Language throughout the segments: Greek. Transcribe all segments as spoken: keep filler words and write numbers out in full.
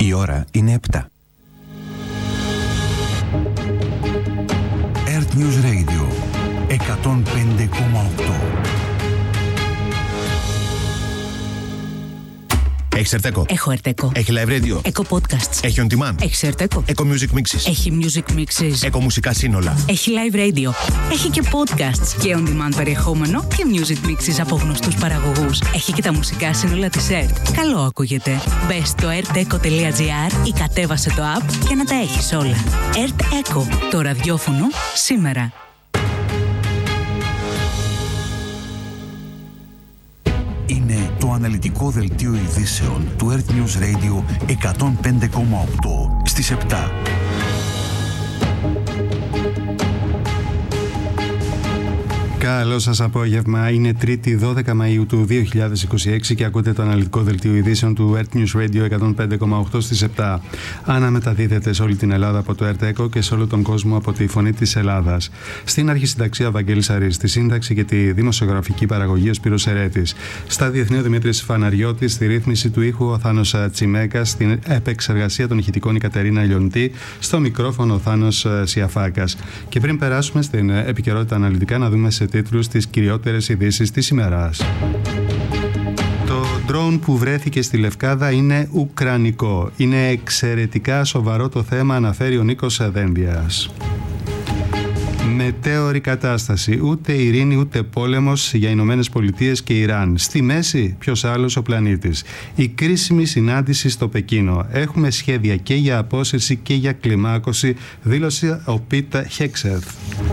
Η ώρα είναι επτά. Earth News Radio εκατόν πέντε κόμμα οκτώ. Έχεις Ερτέκο. Έχω Ερτέκο. Έχει live radio. Έχω podcasts. Έχει on demand. Έχεις Ερτέκο. Έχω music mixes. Έχει music mixes. Έχω μουσικά σύνολα. Έχει live radio. Έχει και podcasts και on demand περιεχόμενο και music mixes από γνωστούς παραγωγούς. Έχει και τα μουσικά σύνολα της ΕΡΤ. Καλό ακούγεται. Μπες στο ερτέκο τελεία τζι άρ ή κατέβασε το app για να τα έχεις όλα. Ερτέκο. Το ραδιόφωνο σήμερα. Είναι το αναλυτικό δελτίο ειδήσεων του Earth News Radio εκατόν πέντε κόμμα οκτώ στις επτά. Καλό σας απόγευμα. Είναι Τρίτη δώδεκα Μαΐου του δύο χιλιάδες είκοσι έξι και ακούτε το αναλυτικό δελτίο ειδήσεων του Earth News Radio εκατόν πέντε κόμμα οκτώ στις επτά. Αναμεταδίδεται σε όλη την Ελλάδα από το Ερτέκο και σε όλο τον κόσμο από τη Φωνή της Ελλάδας. Στην αρχισυνταξία Βαγγέλης Αρής, στη σύνταξη και τη δημοσιογραφική παραγωγή ο Σπύρος Ερέτης. Στα διεθνή ο Δημήτρης Φαναριώτης, στη ρύθμιση του ήχου ο Θάνος Τσιμέκας, στην επεξεργασία των ηχητικών η Κατερίνα Λιοντή, στο μικρόφωνο ο Θάνος Σιαφάκας. Και πριν περάσουμε στην επικαιρότητα αναλυτικά, να δούμε σε τίτλους τις κυριότερες ειδήσεις της ημέρας. Το ντρόουν που βρέθηκε στη Λευκάδα είναι ουκρανικό. Είναι εξαιρετικά σοβαρό το θέμα, αναφέρει ο Νίκος Δένδιας. Μετέωρη κατάσταση. Ούτε ειρήνη ούτε πόλεμος για Ηνωμένες Πολιτείες και Ιράν. Στη μέση, ποιος άλλος ο πλανήτης. Η κρίσιμη συνάντηση στο Πεκίνο. Έχουμε σχέδια και για απόσυρση και για κλιμάκωση, δήλωσε ο Πιτ Χέξεθ.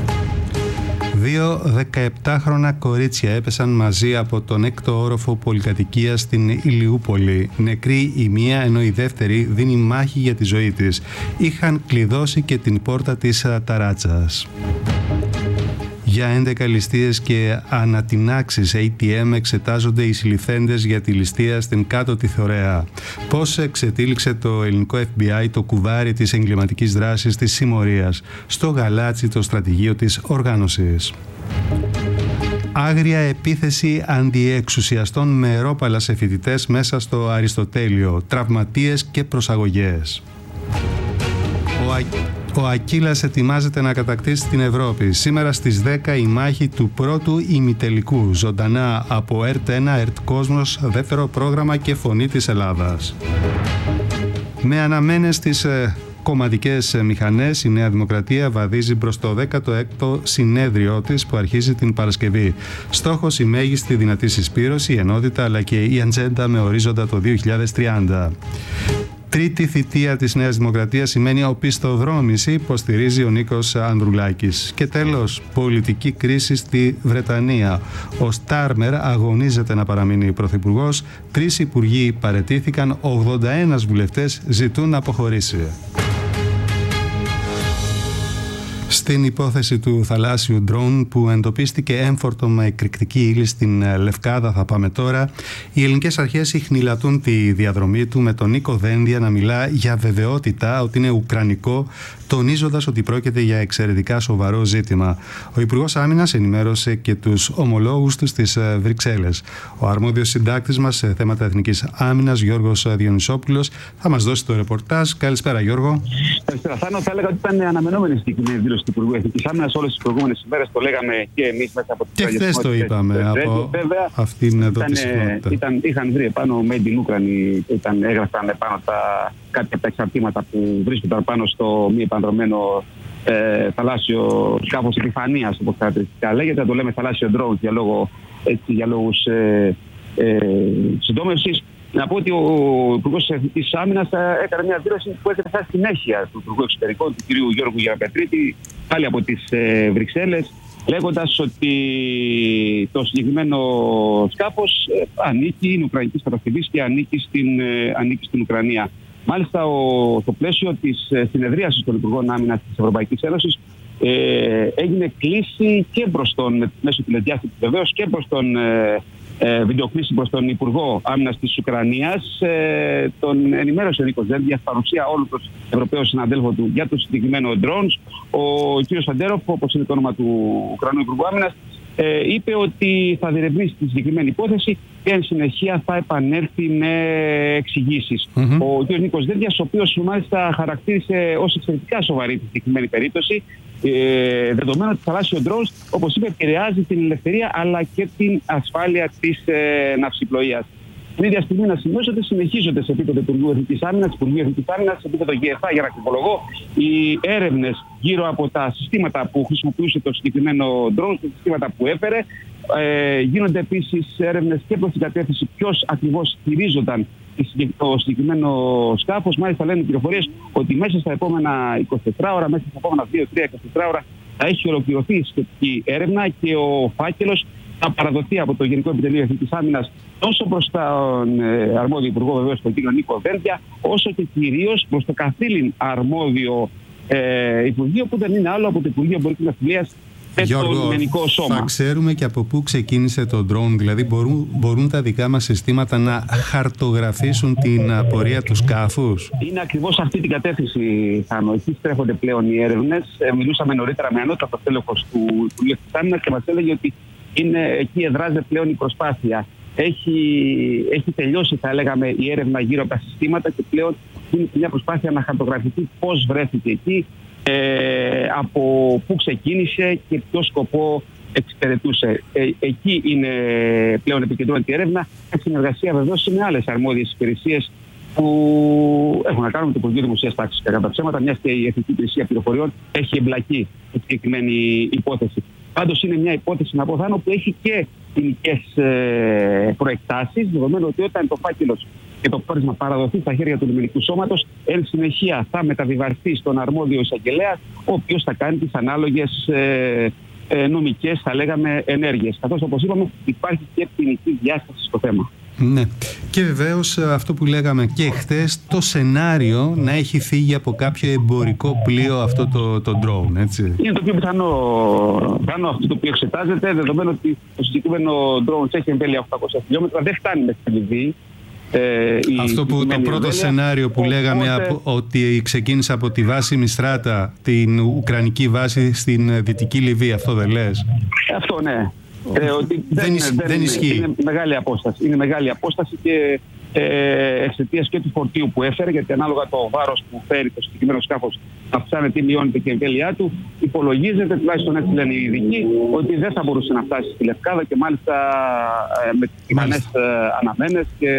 Δύο δεκαεπτάχρονα κορίτσια έπεσαν μαζί από τον έκτο όροφο πολυκατοικίας στην Ηλιούπολη. Νεκρή η μία, ενώ η δεύτερη δίνει μάχη για τη ζωή της. Είχαν κλειδώσει και την πόρτα της ταράτσας. Για έντεκα ληστείες και ανατινάξεις έι τι εμ εξετάζονται οι συλληφθέντες για τη ληστεία στην Κάτω τη Θωρέα. Πώς εξετήλιξε το ελληνικό εφ μπι άι το κουβάρι της εγκληματικής δράσης της συμμορίας στο γαλάτσι το στρατηγείο της οργάνωσης. Άγρια επίθεση αντιεξουσιαστών με ρόπαλα σε φοιτητές μέσα στο Αριστοτέλειο. Τραυματίες και προσαγωγές. Ο Ο Ακύλας ετοιμάζεται να κατακτήσει την Ευρώπη. Σήμερα στις δέκα η μάχη του πρώτου ημιτελικού. Ζωντανά από ΕΡΤ ένα, ΕΡΤ Κόσμος, δεύτερο πρόγραμμα και Φωνή της Ελλάδας. Με αναμένες τις ε, κομματικές μηχανές, η Νέα Δημοκρατία βαδίζει προς το δέκατο έκτο συνέδριό της που αρχίζει την Παρασκευή. Στόχος η μέγιστη δυνατή συσπήρωση, η ενότητα αλλά και η ατζέντα με ορίζοντα το δύο χιλιάδες τριάντα. Τρίτη θητεία της Νέας Δημοκρατίας σημαίνει οπισθοδρόμηση, υποστηρίζει ο Νίκος Ανδρουλάκης. Και τέλος, πολιτική κρίση στη Βρετανία. Ο Στάρμερ αγωνίζεται να παραμείνει πρωθυπουργός. Τρεις υπουργοί παραιτήθηκαν, ογδόντα ένα βουλευτές ζητούν να αποχωρήσει. Στην υπόθεση του θαλάσσιου ντρόουν που εντοπίστηκε έμφορτο με εκρηκτική ύλη στην Λευκάδα, θα πάμε τώρα. Οι ελληνικές αρχές ιχνηλατούν τη διαδρομή του, με τον Νίκο Δένδια να μιλά για βεβαιότητα ότι είναι ουκρανικό, τονίζοντας ότι πρόκειται για εξαιρετικά σοβαρό ζήτημα. Ο Υπουργός Άμυνας ενημέρωσε και τους ομολόγους του στις Βρυξέλλες. Ο αρμόδιος συντάκτης μας σε θέματα εθνικής άμυνας, Γιώργος Διονυσόπουλος, θα μας δώσει το ρεπορτάζ. Καλησπέρα, Γιώργο. Καλησπέρα, Θάνο. Θα έλεγα ότι ήταν αναμενόμενη συγκεκριμένη δήλωση του Υπουργού Εθνικής Άμυνας. Όλες τις προηγούμενες ημέρες το λέγαμε και εμείς μέσα από τις Και χθες το είπαμε από βέβαια, αυτήν εδώ ήταν, τη συχνότητα. Ήταν, είχαν βρει επάνω Made in Ukraine, ήταν, έγραφαν επάνω τα, κάποια από τα εξαρτήματα που βρίσκονταν πάνω στο μη επανδρομένο ε, θαλάσσιο σκάφος επιφανείας, όπως χαρακτηριστικά λέγεται. Το λέμε θαλάσσιο drone για, λόγω, έτσι, για λόγους ε, ε, συντόμευσης. Να πω ότι ο Υπουργός της Άμυνας έκανε μια δήλωση που έρχεται σαν συνέχεια του Υπουργού Εξωτερικών, του κ. Γιώργου Γεραπετρίτη, πάλι από τις ε, Βρυξέλλες, λέγοντας ότι το συγκεκριμένο σκάφος ε, ανήκει, είναι ουκρανικής κατασκευής και ανήκει στην, ε, ανήκει στην Ουκρανία. Μάλιστα, ο, στο πλαίσιο της ε, συνεδρίασης των Υπουργών Άμυνας της Ευρωπαϊκής Ένωσης ε, έγινε κλίση και προς τον, μέσω τηλεδιάστησης βεβαίως, και προς τον ε, ε, βιντεοκλήση προς τον Υπουργό Άμυνας της Ουκρανίας. Ε, τον ενημέρωσε ο Νίκος Δένδια, παρουσία όλων των Ευρωπαίων συναδέλφων του για το συγκεκριμένο drones. Ο κ. Σαντέροφ, όπως είναι το όνομα του Ουκρανού Υπουργού Άμυνας, ε, είπε ότι θα διερευνήσει τη συγκεκριμένη υπόθεση και εν συνεχεία θα επανέλθει με εξηγήσεις. Mm-hmm. Ο κ. Νίκος Δένδιας, ο οποίος μάλιστα χαρακτήρισε ως εξαιρετικά σοβαρή τη συγκεκριμένη περίπτωση, ε, δεδομένου ότι θαλάσσιο drones, όπως είπε, επηρεάζει την ελευθερία αλλά και την ασφάλεια της ε, ναυσιπλοείας. Την ίδια στιγμή να σημειώσω ότι συνεχίζονται σε επίπεδο Υπουργείου Εθνικής Άμυνας, Υπουργείου Εθνικής Άμυνας, σε επίπεδο ΓΕΘΑ για να αξιολογώ, οι έρευνες γύρω από τα συστήματα που χρησιμοποιούσε το συγκεκριμένο drone, τα συστήματα που έφερε. Ε, γίνονται επίσης έρευνες και προς την κατεύθυνση ποιος ακριβώς χειρίζονταν το συγκεκριμένο σκάφος. Μάλιστα λένε οι πληροφορίες ότι μέσα στα επόμενα εικοσιτέσσερις ώρα, μέσα στα επόμενα δύο τρία εικοσιτέσσερις ώρα θα έχει ολοκληρωθεί η σχετική έρευνα και ο φάκελος θα παραδοθεί από το Γενικό Επιτελείο Εθνικής Άμυνας τόσο προς τον ε, αρμόδιο υπουργό, βεβαίως τον κ. Νίκο Δένδια, όσο και κυρίως προς το καθήλυν αρμόδιο ε, Υπουργείο, που δεν είναι άλλο από το Υπουργείο Εμπορικής Ναυτιλίας και το λιμενικό σώμα. Θα ξέρουμε και από πού ξεκίνησε το drone, δηλαδή μπορούν, μπορούν τα δικά μας συστήματα να χαρτογραφήσουν την πορεία του σκάφους? Είναι ακριβώς αυτή την κατεύθυνση, Θάνο. Εκεί στρέφονται πλέον οι έρευνες. Ε, μιλούσαμε νωρίτερα με ανώτατο τέλεχος του Υπουργείου Εθνικής Άμυνας και μας έλεγε ότι είναι, εκεί εδράζεται πλέον η προσπάθεια. Έχει, έχει τελειώσει, θα λέγαμε, η έρευνα γύρω από τα συστήματα και πλέον είναι μια προσπάθεια να χαρτογραφηθεί πώς βρέθηκε εκεί, ε, από πού ξεκίνησε και ποιο σκοπό εξυπηρετούσε. Ε, εκεί είναι πλέον επικεντρώνεται η έρευνα, σε συνεργασία βεβαίως με άλλες αρμόδιες υπηρεσίες που έχουν να κάνουν με το Υπουργείο Δημοσίας Τάξης. Κατά τα ψέματα, μιας και η Εθνική Υπηρεσία Πληροφοριών έχει εμπλακεί στη συγκεκριμένη υπόθεση. Πάντως είναι μια υπόθεση, να πω, Θάνο, που έχει και ποινικές ε, προεκτάσεις, δεδομένου ότι όταν το φάκελος και το πόρισμα παραδοθεί στα χέρια του λιμενικού σώματος, εν συνεχεία θα μεταβιβαστεί στον αρμόδιο εισαγγελέα, ο οποίος θα κάνει τις ανάλογες ε, ε, νομικές, θα λέγαμε, ενέργειες. Καθώς, όπως είπαμε, υπάρχει και ποινική διάσταση στο θέμα. Ναι. Και βεβαίως αυτό που λέγαμε και χτες, το σενάριο να έχει φύγει από κάποιο εμπορικό πλοίο αυτό το, το drone, έτσι. Είναι το πιο πιθανό, πιθανό αυτό το οποίο εξετάζεται, δεδομένου ότι το συγκεκριμένο drone έχει εμβέλεια οκτακόσια χιλιόμετρα, δεν φτάνει μέχρι τη Λιβύη. Ε, αυτό που το πρώτο εμβέλεια, σενάριο που οπότε λέγαμε από, ότι ξεκίνησε από τη βάση Μιστράτα, την ουκρανική βάση στην Δυτική Λιβύη, αυτό δεν λες? Αυτό ναι. Ε, ότι δεν, δεν, ισ, δεν, δεν ισχύει. Είναι μεγάλη απόσταση. Είναι μεγάλη απόσταση και ε, εξαιτίας και του φορτίου που έφερε, γιατί ανάλογα το βάρος που φέρει το συγκεκριμένο σκάφος αυξάνεται ή μειώνεται και η εμβέλειά του, υπολογίζεται, τουλάχιστον έτσι λένε οι ειδικοί, ότι δεν θα μπορούσε να φτάσει στη Λευκάδα και μάλιστα ε, με τις ικανές ε, αναμένες και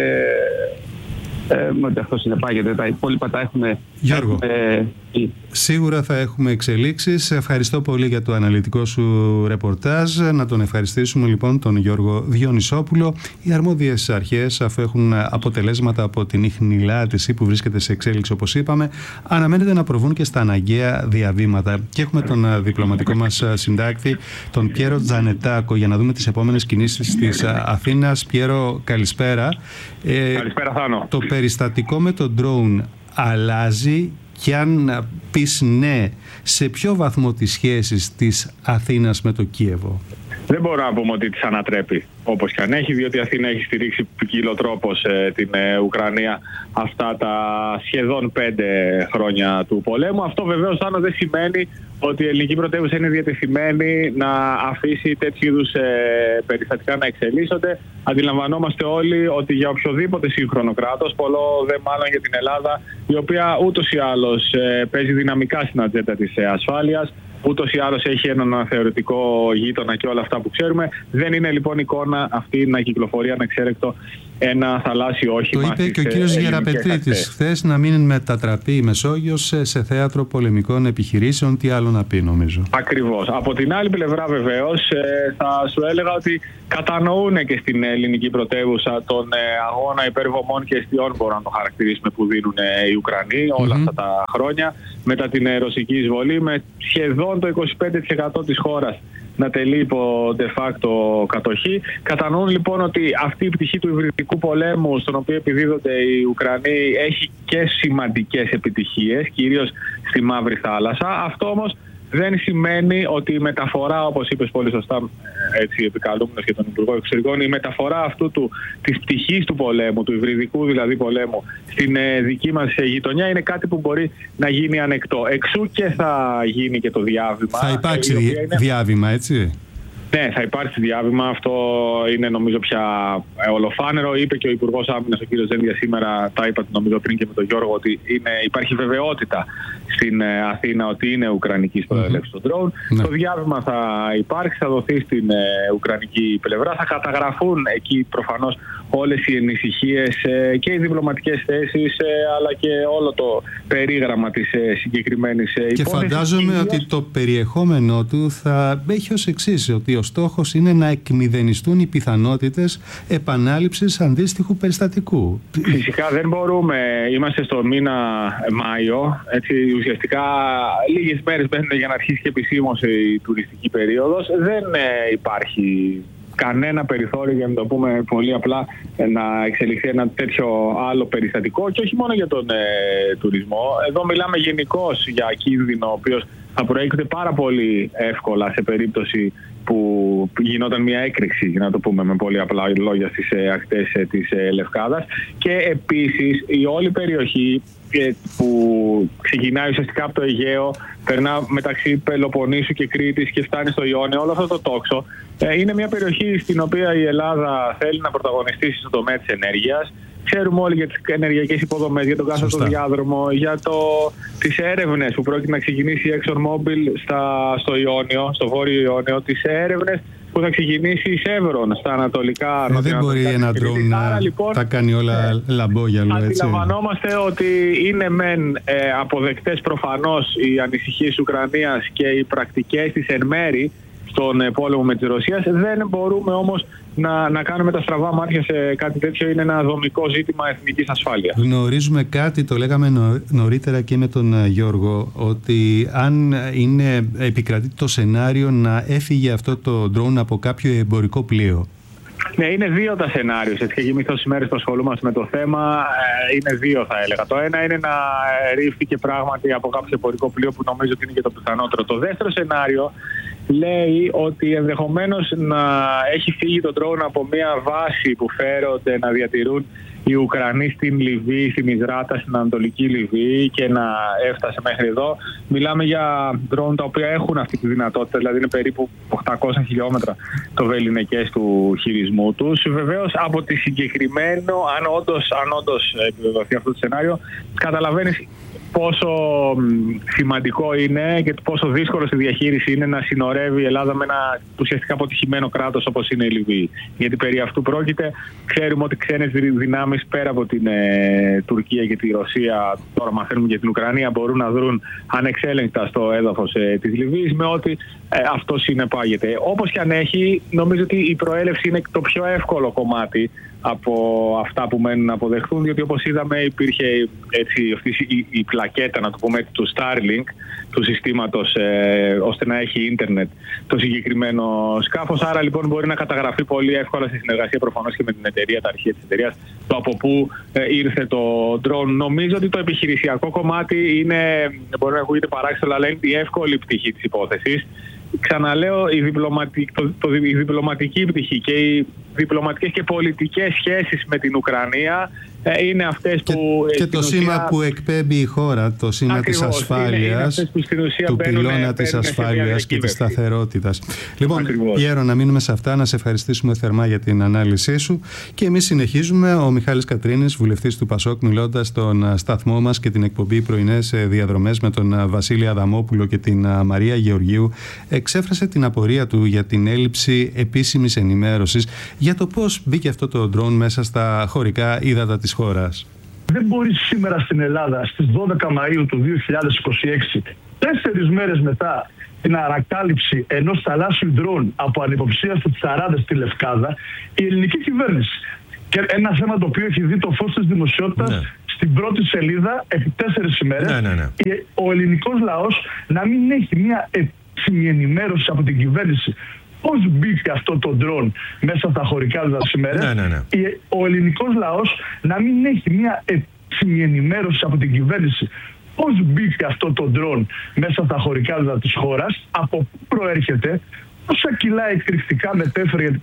ε, ότι αυτό συνεπάγεται. Τα υπόλοιπα τα έχουμε. Γιώργο, έχουμε... σίγουρα θα έχουμε εξελίξεις. Ευχαριστώ πολύ για το αναλυτικό σου ρεπορτάζ. Να τον ευχαριστήσουμε λοιπόν τον Γιώργο Διονυσόπουλο. Οι αρμόδιες αρχές, αφού έχουν αποτελέσματα από την ιχνηλάτηση που βρίσκεται σε εξέλιξη, όπως είπαμε, αναμένεται να προβούν και στα αναγκαία διαβήματα. Και έχουμε τον διπλωματικό μας συντάκτη, τον Πιέρο Τζανετάκο, για να δούμε τις επόμενες κινήσεις της Αθήνας. Πιέρο, καλησπέρα. Καλησπέρα, Θάνο. Το περιστατικό με τον drone αλλάζει, και αν πεις ναι, σε ποιο βαθμό τις σχέσεις της Αθήνας με το Κίεβο? Δεν μπορώ να πούμε ότι τις ανατρέπει, όπως και αν έχει, διότι η Αθήνα έχει στηρίξει ποικιλοτρόπως ε, την ε, Ουκρανία αυτά τα σχεδόν πέντε χρόνια του πολέμου. Αυτό βεβαίως, Θάνο, δεν σημαίνει ότι η ελληνική πρωτεύουσα είναι διατεθειμένη να αφήσει τέτοιου είδους ε, περιστατικά να εξελίσσονται. Αντιλαμβανόμαστε όλοι ότι για οποιοδήποτε σύγχρονο κράτος, πολλό δε μάλλον για την Ελλάδα, η οποία ούτως ή άλλως ε, παίζει δυναμικά στην ατζέντα της ε, ασφάλειας, ούτως ή άλλως έχει έναν θεωρητικό γείτονα και όλα αυτά που ξέρουμε. Δεν είναι λοιπόν εικόνα αυτή να κυκλοφορεί ανεξέρεκτο ένα θαλάσσιο όχημα. Το είπε και ο κύριος Γεραπετρίτης χθες, να μην μετατραπεί η Μεσόγειος σε θέατρο πολεμικών επιχειρήσεων. Τι άλλο να πει, νομίζω. Ακριβώς. Από την άλλη πλευρά, βεβαίως, θα σου έλεγα ότι κατανοούν και στην ελληνική πρωτεύουσα τον αγώνα υπερβομών και αιστιών, μπορούμε να το χαρακτηρίσουμε, που δίνουν οι Ουκρανοί όλα mm-hmm. αυτά τα χρόνια μετά την ρωσική εισβολή, με σχεδόν το είκοσι πέντε τοις εκατό της χώρας να τελεί υπό de facto κατοχή. Κατανοούν λοιπόν ότι αυτή η πτυχή του υβριδικού πολέμου, στον οποίο επιδίδονται οι Ουκρανοί, έχει και σημαντικές επιτυχίες, κυρίως στη Μαύρη Θάλασσα. Αυτό όμως δεν σημαίνει ότι η μεταφορά, όπως είπες πολύ σωστά, έτσι επικαλούμενος και τον Υπουργό Εξωτερικών, η μεταφορά αυτού του, της πτυχής του πολέμου, του υβριδικού δηλαδή πολέμου, στην ε, δική μας γειτονιά είναι κάτι που μπορεί να γίνει ανεκτό. Εξού και θα γίνει και το διάβημα. Θα υπάρξει είναι... διάβημα, έτσι. Ναι, θα υπάρξει διάβημα. Αυτό είναι νομίζω πια ολοφάνερο. Είπε και ο Υπουργός Άμυνας, ο κ. Δένδια, σήμερα, τα είπατε νομίζω πριν και με τον Γιώργο, ότι είναι, υπάρχει βεβαιότητα στην Αθήνα ότι είναι ουκρανικής προέλευσης το drone. Mm. Το διάβημα θα υπάρξει, θα δοθεί στην ε, ουκρανική πλευρά. Θα καταγραφούν εκεί προφανώς όλες οι ανησυχίες ε, και οι διπλωματικές θέσεις, ε, αλλά και όλο το περίγραμμα της ε, συγκεκριμένης ε, υπόθεσης. Και φαντάζομαι ότι το περιεχόμενο του θα έχει ως εξής, ότι ο στόχος είναι να εκμηδενιστούν οι πιθανότητες επανάληψης αντίστοιχου περιστατικού. Φυσικά δεν μπορούμε, είμαστε στο μήνα Μάιο, έτσι, ουσιαστικά λίγες μέρες μένουν για να αρχίσει και επισήμως η τουριστική περίοδος. Δεν ε, υπάρχει κανένα περιθώριο, για να το πούμε πολύ απλά, να εξελιχθεί ένα τέτοιο άλλο περιστατικό, και όχι μόνο για τον ε, τουρισμό. Εδώ μιλάμε γενικώς για κίνδυνο, ο οποίος θα προέρχεται πάρα πολύ εύκολα σε περίπτωση που γινόταν μια έκρηξη, για να το πούμε με πολύ απλά λόγια, στις ε, ακτές ε, της ε, Λευκάδας. Και επίσης η όλη περιοχή ε, που ξεκινάει ουσιαστικά από το Αιγαίο, περνά μεταξύ Πελοποννήσου και Κρήτης και φτάνει στο Ιόνιο, όλο αυτό το τόξο, ε, είναι μια περιοχή στην οποία η Ελλάδα θέλει να πρωταγωνιστήσει στο τομέα της ενέργειας. Ξέρουμε όλοι για τις ενεργειακές υποδομές, για τον κάθετο διάδρομο, για το, τις έρευνες που πρόκειται να ξεκινήσει η ExxonMobil στα, στο Ιόνιο, στο βόρειο Ιόνιο, τις έρευνες που θα ξεκινήσει η Chevron στα ανατολικά. Ε, δεν μπορεί ένα drone να λοιπόν, τα κάνει όλα λαμπόγιαλο, έτσι. Αντιλαμβανόμαστε ότι είναι μεν ε, αποδεκτές προφανώς οι ανησυχίες της Ουκρανίας και οι πρακτικές της εν μέρη στον ε, πόλεμο με τη Ρωσία. Δεν μπορούμε όμως να, να κάνουμε τα στραβά μάτια σε κάτι τέτοιο. Είναι ένα δομικό ζήτημα εθνικής ασφάλειας. Γνωρίζουμε κάτι, το λέγαμε νω, νωρίτερα και με τον Γιώργο, ότι αν είναι επικρατεί το σενάριο να έφυγε αυτό το drone από κάποιο εμπορικό πλοίο. Ναι, είναι δύο τα σενάρια. Έτσι, και εμείς τόσες μέρες που ασχολούμαστε με το θέμα, είναι δύο θα έλεγα. Το ένα είναι να ρίφθηκε πράγματι από κάποιο εμπορικό πλοίο, που νομίζω ότι είναι και το πιθανότερο. Το δεύτερο σενάριο λέει ότι ενδεχομένως να έχει φύγει το drone από μια βάση που φέρονται να διατηρούν οι Ουκρανοί στην Λιβύη, στη Μισράτα, στην Ανατολική Λιβύη, και να έφτασε μέχρι εδώ. Μιλάμε για drone τα οποία έχουν αυτή τη δυνατότητα, δηλαδή είναι περίπου οκτακόσια χιλιόμετρα το βεληνικές του χειρισμού τους. Βεβαίως από τη συγκεκριμένο, αν όντως, αν όντως επιβεβαιωθεί αυτό το σενάριο, καταλαβαίνεις πόσο σημαντικό είναι και πόσο δύσκολο στη διαχείριση είναι να συνορεύει η Ελλάδα με ένα ουσιαστικά αποτυχημένο κράτος όπως είναι η Λιβύη. Γιατί περί αυτού πρόκειται. Ξέρουμε ότι ξένες δυνάμεις πέρα από την ε, Τουρκία και τη Ρωσία, τώρα μαθαίνουμε και την Ουκρανία, μπορούν να δρουν ανεξέλεγκτα στο έδαφος ε, της Λιβύης, με ό,τι ε, αυτό συνεπάγεται. Όπως και αν έχει, νομίζω ότι η προέλευση είναι το πιο εύκολο κομμάτι από αυτά που μένουν να αποδεχθούν, διότι όπως είδαμε υπήρχε έτσι, αυτή η, η πλακέτα, να το πούμε, του Starlink, του συστήματος, ε, ώστε να έχει ίντερνετ το συγκεκριμένο σκάφος. Άρα λοιπόν μπορεί να καταγραφεί πολύ εύκολα στη συνεργασία προφανώς και με την εταιρεία, τα αρχεία της εταιρείας, το από πού ε, ήρθε το drone. Νομίζω ότι το επιχειρησιακό κομμάτι είναι, μπορεί να ακούγεται παράξενο, αλλά είναι η εύκολη πτυχή της υπόθεσης. Ξαναλέω, η, διπλωματικ, το, το, η διπλωματική πτυχή και οι διπλωματικές και πολιτικές σχέσεις με την Ουκρανία ε, είναι αυτές που... Και, και το ουσία, σήμα που εκπέμπει η χώρα, το σήμα ακριβώς, της ασφάλειας, είναι, είναι του μπαίνουν, πυλώνα της ασφάλειας και της σταθερότητας. Λοιπόν, Πιέρο, να μείνουμε σε αυτά, να σε ευχαριστήσουμε θερμά για την ανάλυση σου, και εμείς συνεχίζουμε. Ο Μιχάλης Κατρίνης, βουλευτής του Πασόκ, μιλώντας στον σταθμό μας και την εκπομπή Πρωινές Διαδρομές με τον Βασίλη Αδαμόπουλο και την Μαρία Γεωργίου, εξέφρασε την απορία του για την έλλειψη επίσημης ενημέρωσης για το πώς μπήκε αυτό το drone μέσα στα χωρικά ύδατα της χώρας. Δεν μπορεί σήμερα στην Ελλάδα στις δώδεκα Μαΐου του δύο χιλιάδες είκοσι έξι, τέσσερις μέρες μετά την ανακάλυψη ενός θαλάσσιου drone από ανυποψίαστο τσαράδες στη Λευκάδα, η ελληνική κυβέρνηση, και ένα θέμα το οποίο έχει δει το φως της δημοσιότητας, ναι, στην πρώτη σελίδα επί τέσσερις ημέρες, ναι, ναι, ναι. ο ελληνικός λαός να μην έχει μια επίσημη ενημέρωση από την κυβέρνηση πώς μπήκε αυτό το drone μέσα στα χωρικά ύδατα σήμερα, ναι, ναι, ναι. ο ελληνικός λαός να μην έχει μια επίσημη ενημέρωση από την κυβέρνηση πώς μπήκε αυτό το drone μέσα στα χωρικά ύδατα της χώρας, από πού προέρχεται, πόσα κιλά εκρηκτικά μετέφερε, γιατί